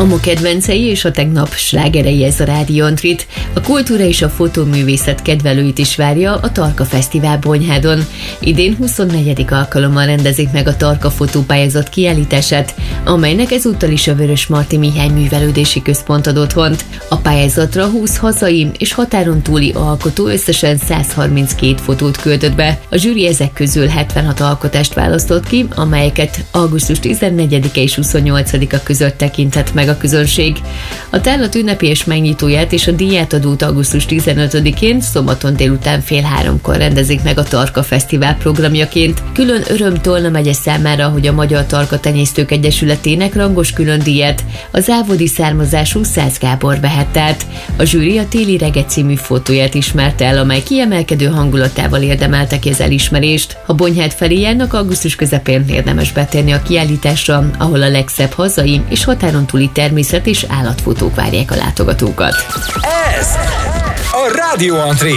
A ma kedvencei és a tegnap slágerei ez a Rádió Antrit. A kultúra és a fotóművészet kedvelőit is várja a Tarka Fesztivál Bonyhádon. Idén 24. alkalommal rendezik meg a Tarka fotópályázat kiállítását, amelynek ezúttal is a Vörösmarty Mihály Művelődési Központ ad otthont. A pályázatra 20 hazai és határon túli alkotó összesen 132 fotót küldött be. A zsűri ezek közül 76 alkotást választott ki, amelyeket augusztus 14-e és 28-a között tekintett meg a közönség. A tárlat ünnepélyes megnyitóját és a díjátadót augusztus 15-én szombaton délután fél 3-kor rendezik meg a Tarka Fesztivál programjaként. Külön öröm Tolna megye számára, hogy a Magyar Tarka Tenyésztők Egyesületének rangos külön díjat az ávodi származású Szász Gábor vehette át. A zsűri a Téli Rege című fotóját ismerte el, amely kiemelkedő hangulatával érdemelte ki az elismerést. Ha Bonyhád felé járnak, augusztus közepén érdemes betérni a kiállításra, ahol a legszebb hazai és határon túli természet és állatfotók várják a látogatókat. Ez a Rádió Antrit.